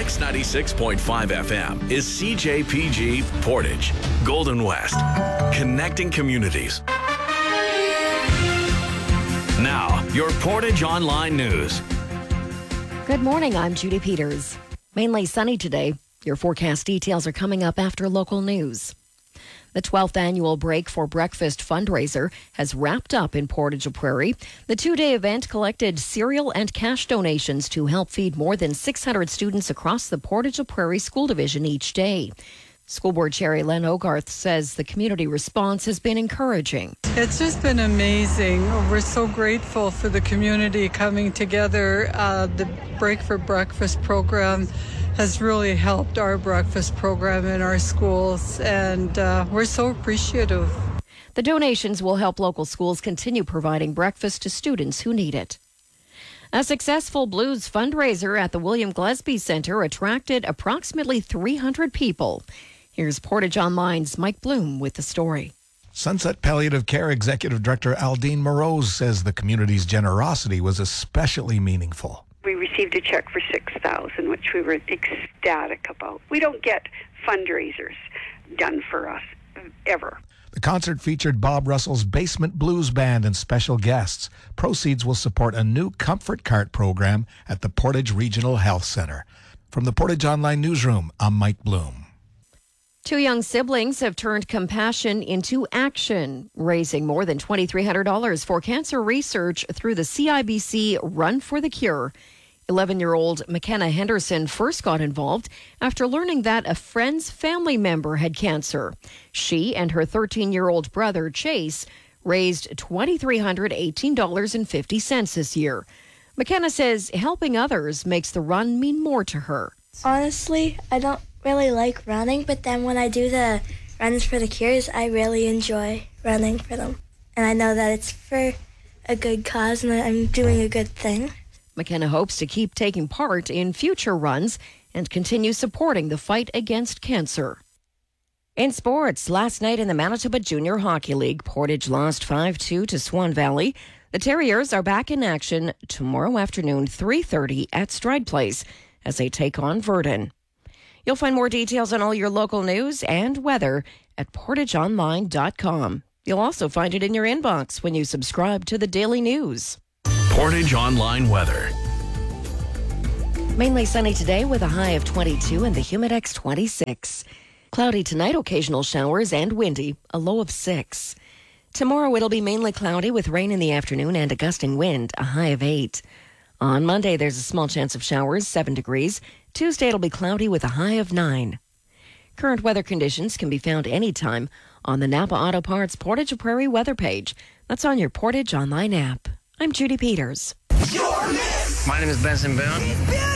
Mix 96.5 FM is CJPG Portage, Golden West, connecting communities. Now, your Portage Online News. Good morning, I'm Judy Peters. Mainly sunny today. Your forecast details are coming up after local news. The 12th annual Break for Breakfast fundraiser has wrapped up in Portage Prairie. The two-day event collected cereal and cash donations to help feed more than 600 students across the Portage Prairie School Division each day. School Board Chair Len Ogarth says the community response has been encouraging. It's just been amazing. We're so grateful for the community coming together. The Break for Breakfast program has really helped our breakfast program in our schools, and we're so appreciative. The donations will help local schools continue providing breakfast to students who need it. A successful blues fundraiser at the William Gillespie Centre attracted approximately 300 people. Here's Portage Online's Mike Bloom with the story. Sunset Palliative Care Executive Director Aldine Morose says the community's generosity was especially meaningful. We received a check for $6,000, which we were ecstatic about. We don't get fundraisers done for us, ever. The concert featured Bob Russell's Basement Blues Band and special guests. Proceeds will support a new comfort cart program at the Portage Regional Health Centre. From the Portage Online Newsroom, I'm Mike Bloom. Two young siblings have turned compassion into action, raising more than $2,300 for cancer research through the CIBC Run for the Cure. 11-year-old McKenna Henderson first got involved after learning that a friend's family member had cancer. She and her 13-year-old brother, Chase, raised $2,318.50 this year. McKenna says helping others makes the run mean more to her. Honestly, I don't really like running, but then when I do the Runs for the Cures, I really enjoy running for them. And I know that it's for a good cause and that I'm doing a good thing. McKenna hopes to keep taking part in future runs and continue supporting the fight against cancer. In sports, last night in the Manitoba Junior Hockey League, Portage lost 5-2 to Swan Valley. The Terriers are back in action tomorrow afternoon, 3:30 at Stride Place as they take on Verdun. You'll find more details on all your local news and weather at portageonline.com. You'll also find it in your inbox when you subscribe to the Daily News. Portage Online weather. Mainly sunny today with a high of 22 and the Humidex 26. Cloudy tonight, occasional showers and windy, a low of 6. Tomorrow it'll be mainly cloudy with rain in the afternoon and a gusting wind, a high of 8. On Monday, there's a small chance of showers, 7 degrees. Tuesday, it'll be cloudy with a high of 9. Current weather conditions can be found anytime on the Napa Auto Parts Portage Prairie weather page. That's on your Portage Online app. I'm Judy Peters. My name is Benson Boone.